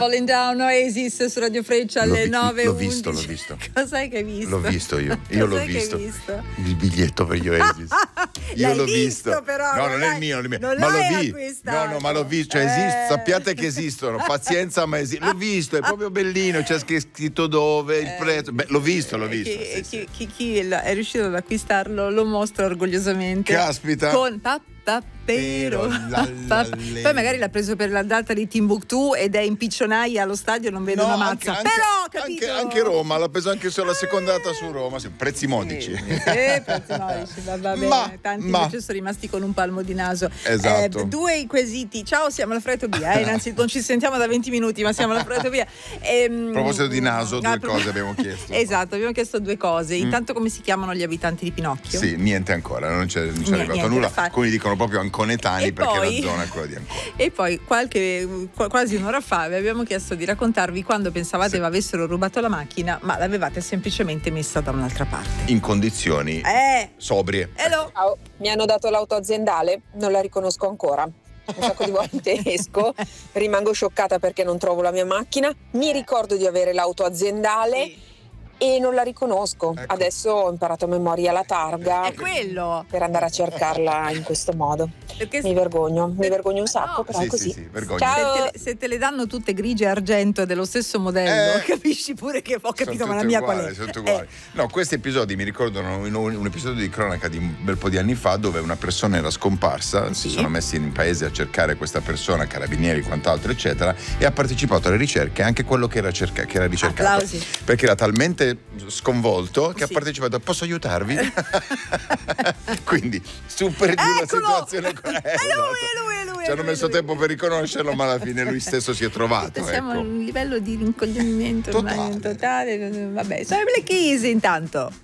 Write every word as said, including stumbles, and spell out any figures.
Falling Down, Oasis su Radio Freccia alle nove. L'ho visto, l'ho visto. Cos'è che hai visto? L'ho visto io, io l'ho visto. visto. Il biglietto per gli Oasis. Io L'hai l'ho visto, visto. però, no, non non è l'hai- il mio, non è il mio. non ma l'hai l'ho visto. acquistato. No, no, ma l'ho visto. Cioè, Eh. esiste, sappiate che esistono. Pazienza, ma esistono. L'ho visto, è proprio bellino. C'è scritto dove, il prezzo. Beh, l'ho visto, l'ho visto. Chi, sì, chi, sì. chi- chi è riuscito ad acquistarlo lo mostra orgogliosamente. Caspita. Con Pappapero. Pero, la, la, le. Poi magari l'ha preso per la data di Timbuktu ed è in piccionaia allo stadio, non vede No, una anche, mazza. anche, Però, capito? anche, anche Roma, l'ha preso anche sulla secondata su Roma. Sì, prezzi modici. Sì, sì, prezzi modici, va, va bene. Ma, Tanti ma. invece sono rimasti con un palmo di naso. Esatto. Eh, due i quesiti. Ciao, siamo alla Fretobia. Eh, innanzitutto non ci sentiamo da venti minuti, ma siamo alla Fretobia. Ehm, A proposito di naso, due ah, pro- cose abbiamo chiesto. Esatto, abbiamo chiesto due cose. Intanto, come si chiamano gli abitanti di Pinocchio? Sì, niente ancora, non c'è, non c'è Niente, arrivato niente nulla. da fare. Alcuni dicono proprio anconetani E perché poi- la zona è quella di Ancona. E poi qualche, qu- quasi un'ora fa vi abbiamo chiesto di raccontarvi quando pensavate Sì. vi avessero rubato la macchina, ma l'avevate semplicemente messa da un'altra parte. In condizioni Eh! sobrie. Hello! Ciao, mi hanno dato l'auto aziendale, non la riconosco ancora. Un sacco di volte esco, rimango scioccata perché non trovo la mia macchina, mi ricordo di avere l'auto aziendale Sì. e non la riconosco. Ecco. Adesso ho imparato a memoria la targa È quello! per andare a cercarla in questo modo. Perché Mi vergogno, mi vergogno un sacco, No. però Sì, è così. sì, sì, vergogna. Ciao! Se te, le, se te le danno tutte grigie e argento e dello stesso modello, Eh. capisci pure che ho capito, Sono ma la tutte mia uguali, qual è? sono tutte Eh, uguali. No, questi episodi mi ricordano in un, un episodio di cronaca di un bel po' di anni fa dove una persona era scomparsa, Sì. si sono messi in paese a cercare questa persona, carabinieri, quant'altro, eccetera, e ha partecipato alle ricerche anche quello che era, cerca- che era ricercato. Applausi. Perché era talmente sconvolto che Sì. ha partecipato. Posso aiutarvi? Quindi, super giù la Eccolo! situazione. È lui, è lui, è lui, Ci è hanno lui, messo lui. tempo per riconoscerlo, ma alla fine lui stesso si è trovato. Siamo a Ecco. un livello di rincoglionimento ormai Totale. totale. Vabbè, sono le Black Keys intanto.